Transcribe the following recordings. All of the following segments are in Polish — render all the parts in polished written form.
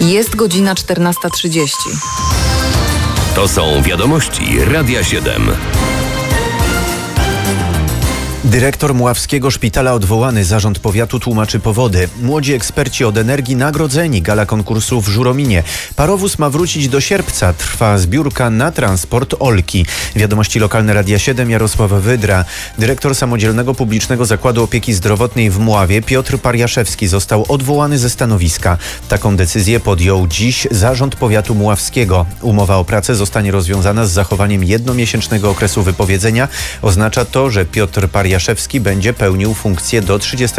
Jest godzina 14:30. To są wiadomości Radia 7. Dyrektor Mławskiego Szpitala odwołany. Zarząd powiatu tłumaczy powody. Młodzi eksperci od energii nagrodzeni. Gala konkursu w Żurominie. Parowóz ma wrócić do sierpca. Trwa zbiórka na transport Olki. Wiadomości lokalne Radia 7. Jarosław Wydra. Dyrektor Samodzielnego Publicznego Zakładu Opieki Zdrowotnej w Mławie Piotr Pariaszewski został odwołany ze stanowiska. Taką decyzję podjął dziś Zarząd Powiatu Mławskiego. Umowa o pracę zostanie rozwiązana z zachowaniem jednomiesięcznego okresu wypowiedzenia. Oznacza to, że Piotr Pariaszewski będzie pełnił funkcję do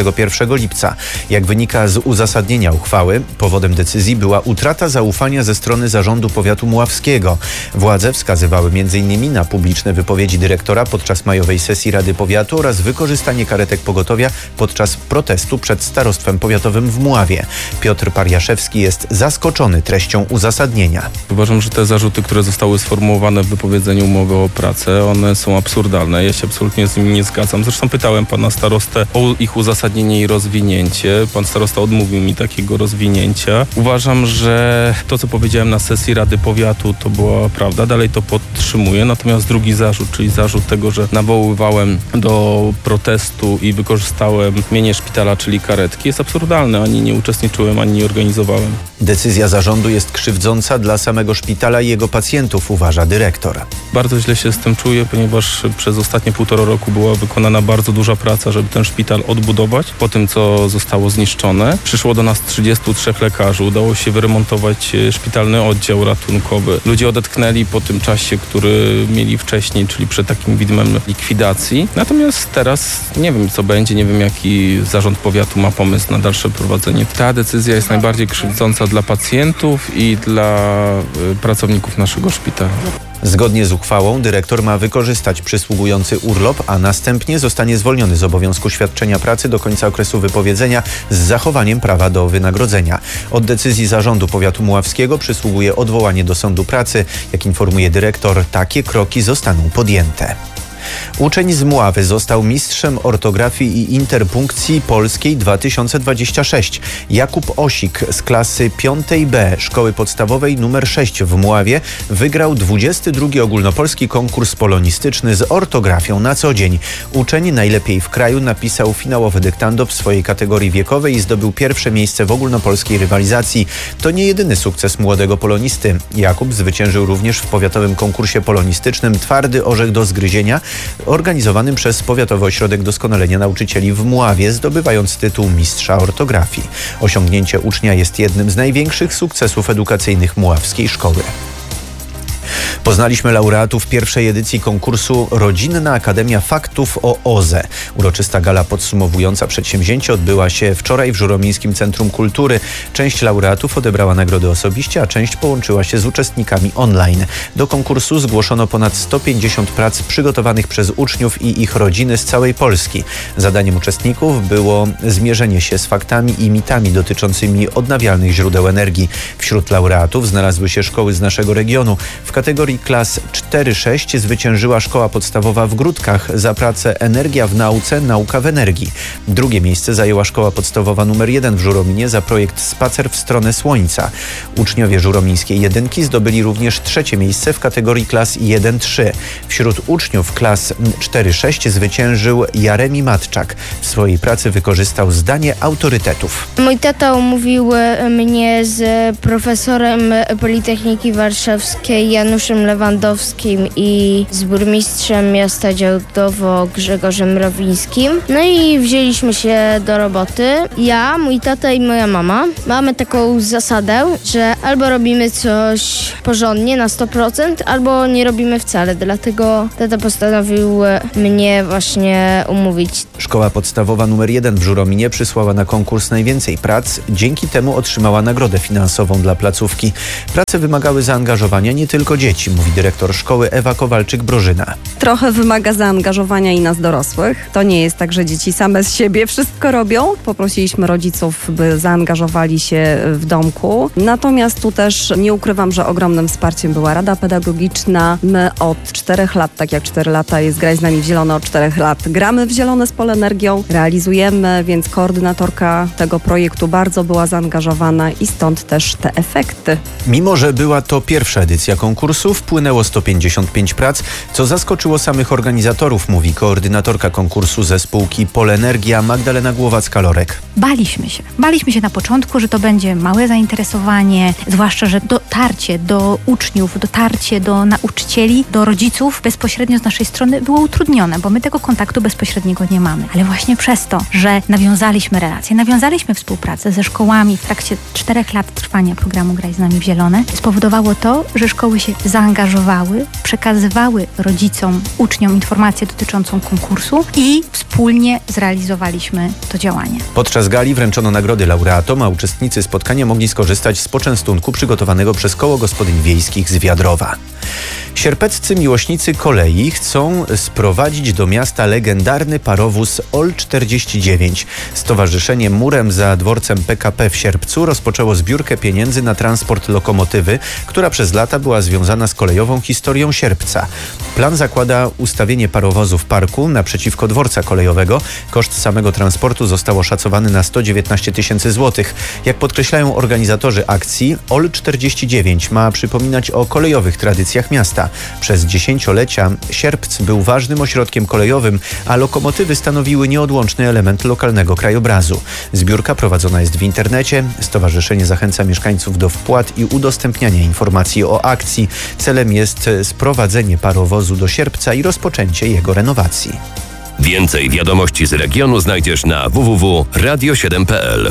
31 lipca. Jak wynika z uzasadnienia uchwały, powodem decyzji była utrata zaufania ze strony Zarządu Powiatu Mławskiego. Władze wskazywały m.in. na publiczne wypowiedzi dyrektora podczas majowej sesji Rady Powiatu oraz wykorzystanie karetek pogotowia podczas protestu przed Starostwem Powiatowym w Mławie. Piotr Pariaszewski jest zaskoczony treścią uzasadnienia. Uważam, że te zarzuty, które zostały sformułowane w wypowiedzeniu umowy o pracę, one są absurdalne. Ja się absolutnie z nimi nie zgadzam. Zresztą pytałem pana starostę o ich uzasadnienie i rozwinięcie. Pan starosta odmówił mi takiego rozwinięcia. Uważam, że to, co powiedziałem na sesji Rady Powiatu, to była prawda. Dalej to podtrzymuję. Natomiast drugi zarzut, czyli zarzut tego, że nawoływałem do protestu i wykorzystałem mienie szpitala, czyli karetki, jest absurdalny. Ani nie uczestniczyłem, ani nie organizowałem. Decyzja zarządu jest krzywdząca dla samego szpitala i jego pacjentów, uważa dyrektor. Bardzo źle się z tym czuję, ponieważ przez ostatnie 1,5 roku była wykonana bardzo duża praca, żeby ten szpital odbudować po tym, co zostało zniszczone. Przyszło do nas 33 lekarzy, udało się wyremontować szpitalny oddział ratunkowy. Ludzie odetchnęli po tym czasie, który mieli wcześniej, czyli przed takim widmem likwidacji. Natomiast teraz nie wiem, co będzie, nie wiem, jaki zarząd powiatu ma pomysł na dalsze prowadzenie. Ta decyzja jest najbardziej krzywdząca dla pacjentów i dla pracowników naszego szpitala. Zgodnie z uchwałą dyrektor ma wykorzystać przysługujący urlop, a następnie zostanie zwolniony z obowiązku świadczenia pracy do końca okresu wypowiedzenia z zachowaniem prawa do wynagrodzenia. Od decyzji Zarządu Powiatu Mławskiego przysługuje odwołanie do Sądu Pracy. Jak informuje dyrektor, takie kroki zostaną podjęte. Uczeń z Mławy został mistrzem ortografii i interpunkcji polskiej 2026. Jakub Osik z klasy 5B Szkoły Podstawowej nr 6 w Mławie wygrał 22. ogólnopolski konkurs polonistyczny z ortografią na co dzień. Uczeń najlepiej w kraju napisał finałowy dyktando w swojej kategorii wiekowej i zdobył pierwsze miejsce w ogólnopolskiej rywalizacji. To nie jedyny sukces młodego polonisty. Jakub zwyciężył również w powiatowym konkursie polonistycznym Twardy orzech do zgryzienia, organizowanym przez Powiatowy Ośrodek Doskonalenia Nauczycieli w Mławie, zdobywając tytuł mistrza ortografii. Osiągnięcie ucznia jest jednym z największych sukcesów edukacyjnych mławskiej szkoły. Poznaliśmy laureatów pierwszej edycji konkursu Rodzinna Akademia Faktów o OZE. Uroczysta gala podsumowująca przedsięwzięcie odbyła się wczoraj w Żuromińskim Centrum Kultury. Część laureatów odebrała nagrody osobiście, a część połączyła się z uczestnikami online. Do konkursu zgłoszono ponad 150 prac przygotowanych przez uczniów i ich rodziny z całej Polski. Zadaniem uczestników było zmierzenie się z faktami i mitami dotyczącymi odnawialnych źródeł energii. Wśród laureatów znalazły się szkoły z naszego regionu. W kategorii klas 4-6 zwyciężyła Szkoła Podstawowa w Gródkach za pracę Energia w nauce, nauka w energii. Drugie miejsce zajęła Szkoła Podstawowa nr 1 w Żurominie za projekt Spacer w stronę Słońca. Uczniowie żuromińskiej jedynki zdobyli również trzecie miejsce w kategorii klas 1-3. Wśród uczniów klas 4-6 zwyciężył Jaremi Matczak. W swojej pracy wykorzystał zdanie autorytetów. Mój tata umówił mnie z profesorem Politechniki Warszawskiej Januszem Lewandowskim i z burmistrzem miasta Działdowo Grzegorzem Rowińskim. No i wzięliśmy się do roboty. Ja, mój tata i moja mama mamy taką zasadę, że albo robimy coś porządnie na 100%, albo nie robimy wcale. Dlatego tata postanowił mnie właśnie umówić. Szkoła Podstawowa nr 1 w Żurominie przysłała na konkurs najwięcej prac. Dzięki temu otrzymała nagrodę finansową dla placówki. Prace wymagały zaangażowania nie tylko dzieci. mówi dyrektor szkoły Ewa Kowalczyk-Brożyna. Trochę wymaga zaangażowania i nas dorosłych. To nie jest tak, że dzieci same z siebie wszystko robią. Poprosiliśmy rodziców, by zaangażowali się w domku. Natomiast tu też nie ukrywam, że ogromnym wsparciem była Rada Pedagogiczna. My od 4 lat, tak jak 4 lata jest Graj z nami w zielone, od 4 lat gramy w zielone z Polenergią, realizujemy, więc koordynatorka tego projektu bardzo była zaangażowana i stąd też te efekty. Mimo że była to pierwsza edycja konkursu, wpłynęło 155 prac, co zaskoczyło samych organizatorów, mówi koordynatorka konkursu ze spółki Polenergia Magdalena Głowacka-Lorek. Baliśmy się na początku, że to będzie małe zainteresowanie, zwłaszcza, że dotarcie do uczniów, dotarcie do nauczycieli, do rodziców bezpośrednio z naszej strony było utrudnione, bo my tego kontaktu bezpośredniego nie mamy. Ale właśnie przez to, że nawiązaliśmy relacje, nawiązaliśmy współpracę ze szkołami w trakcie 4 lat trwania programu Graj z nami w zielone, spowodowało to, że szkoły się zaangażowały, przekazywały rodzicom, uczniom informację dotyczącą konkursu i wspólnie zrealizowaliśmy to działanie. Podczas gali wręczono nagrody laureatom, a uczestnicy spotkania mogli skorzystać z poczęstunku przygotowanego przez Koło Gospodyń Wiejskich z Wiadrowa. Sierpeccy miłośnicy kolei chcą sprowadzić do miasta legendarny parowóz OL-49. Stowarzyszenie Murem za dworcem PKP w Sierpcu rozpoczęło zbiórkę pieniędzy na transport lokomotywy, która przez lata była związana z kolejową historią Sierpca. Plan zakłada ustawienie parowozu w parku naprzeciwko dworca kolejowego. Koszt samego transportu został oszacowany na 119 000 złotych. Jak podkreślają organizatorzy akcji, OL-49 ma przypominać o kolejowych tradycjach miasta. Przez dziesięciolecia Sierpc był ważnym ośrodkiem kolejowym, a lokomotywy stanowiły nieodłączny element lokalnego krajobrazu. Zbiórka prowadzona jest w internecie. Stowarzyszenie zachęca mieszkańców do wpłat i udostępniania informacji o akcji. Celem jest sprowadzenie parowozu do Sierpca i rozpoczęcie jego renowacji. Więcej wiadomości z regionu znajdziesz na www.radio7.pl.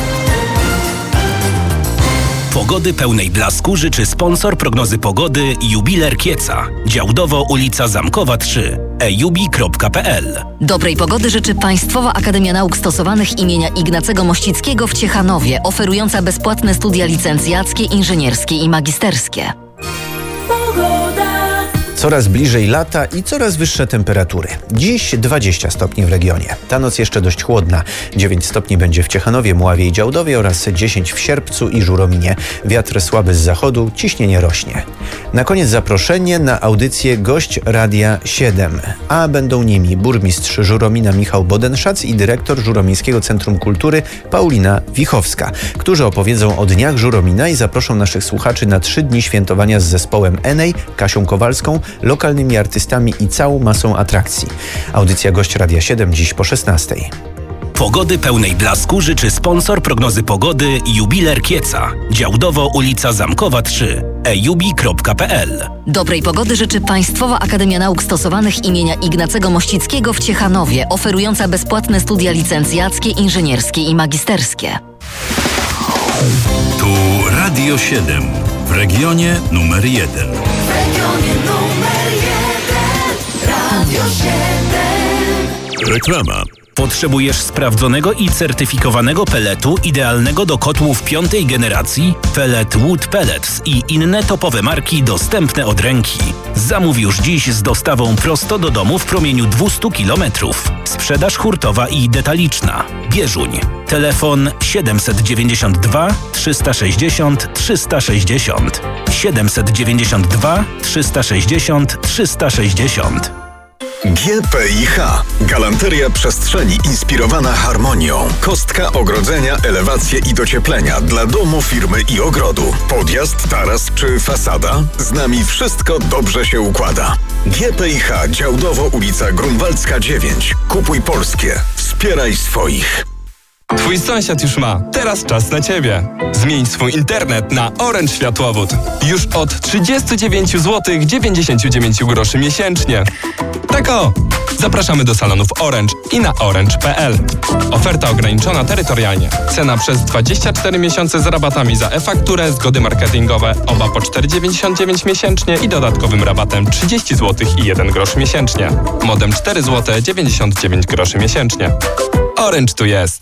Pogody pełnej blasku życzy sponsor prognozy pogody Jubiler Kieca. Działdowo ulica Zamkowa 3. ejubi.pl. Dobrej pogody życzy Państwowa Akademia Nauk Stosowanych imienia Ignacego Mościckiego w Ciechanowie, oferująca bezpłatne studia licencjackie, inżynierskie i magisterskie. Coraz bliżej lata i coraz wyższe temperatury. Dziś 20 stopni w regionie. Ta noc jeszcze dość chłodna. 9 stopni będzie w Ciechanowie, Mławie i Działdowie oraz 10 w Sierpcu i Żurominie. Wiatr słaby z zachodu, ciśnienie rośnie. Na koniec zaproszenie na audycję Gość Radia 7. A będą nimi burmistrz Żuromina Michał Bodenszac i dyrektor Żuromińskiego Centrum Kultury Paulina Wichowska, którzy opowiedzą o dniach Żuromina i zaproszą naszych słuchaczy na 3 dni świętowania z zespołem Enej, Kasią Kowalską, lokalnymi artystami i całą masą atrakcji. Audycja Gość Radia 7 dziś po 16. Pogody pełnej blasku życzy sponsor prognozy pogody Jubiler Kieca. Działdowo ulica Zamkowa 3. ejubi.pl. Dobrej pogody życzy Państwowa Akademia Nauk Stosowanych imienia Ignacego Mościckiego w Ciechanowie, oferująca bezpłatne studia licencjackie, inżynierskie i magisterskie. Tu Radio 7 w regionie numer 1. Radio 7. Reklama. Potrzebujesz sprawdzonego i certyfikowanego peletu idealnego do kotłów 5. generacji? Pelet Wood Pellets i inne topowe marki dostępne od ręki. Zamów już dziś z dostawą prosto do domu w promieniu 200 km. Sprzedaż hurtowa i detaliczna. Bieżuń. Telefon 792 360 360. 792 360 360. GPIH. Galanteria przestrzeni inspirowana harmonią. Kostka, ogrodzenia, elewacje i docieplenia dla domu, firmy i ogrodu. Podjazd, taras czy fasada? Z nami wszystko dobrze się układa. GPIH Działdowo ulica Grunwaldzka 9. Kupuj polskie. Wspieraj swoich. Twój sąsiad już ma. Teraz czas na Ciebie. Zmień swój internet na Orange Światłowód. Już od 39 zł 99 groszy miesięcznie. Tak o! Zapraszamy do salonów Orange i na orange.pl. Oferta ograniczona terytorialnie. Cena przez 24 miesiące z rabatami za e-fakturę, zgody marketingowe, oba po 4,99 miesięcznie i dodatkowym rabatem 30 zł i 1 grosz miesięcznie. Modem 4 zł 99 groszy miesięcznie. Orange tu jest.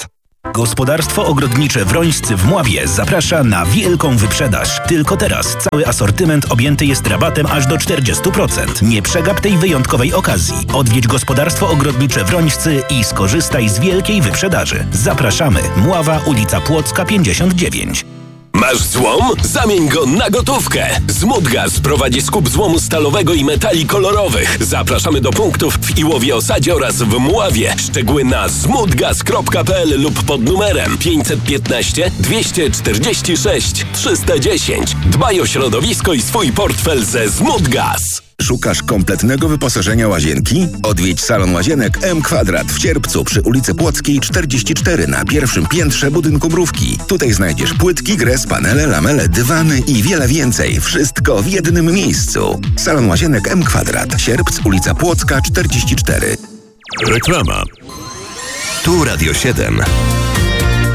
Gospodarstwo Ogrodnicze Wrońscy w Mławie zaprasza na wielką wyprzedaż. Tylko teraz cały asortyment objęty jest rabatem aż do 40%. Nie przegap tej wyjątkowej okazji. Odwiedź Gospodarstwo Ogrodnicze Wrońscy i skorzystaj z wielkiej wyprzedaży. Zapraszamy. Mława, ulica Płocka 59. Masz złom? Zamień go na gotówkę! Zmudgaz prowadzi skup złomu stalowego i metali kolorowych. Zapraszamy do punktów w Iłowie Osadzie oraz w Mławie. Szczegóły na zmudgaz.pl lub pod numerem 515 246 310. Dbaj o środowisko i swój portfel ze Zmudgaz. Szukasz kompletnego wyposażenia łazienki? Odwiedź salon łazienek M Kwadrat w Sierpcu przy ulicy Płockiej 44 na pierwszym piętrze budynku Mrówki. Tutaj znajdziesz płytki, gres, panele, lamele, dywany i wiele więcej. Wszystko w jednym miejscu. Salon łazienek M Kwadrat. Sierpc, ulica Płocka 44. Reklama. Tu Radio 7.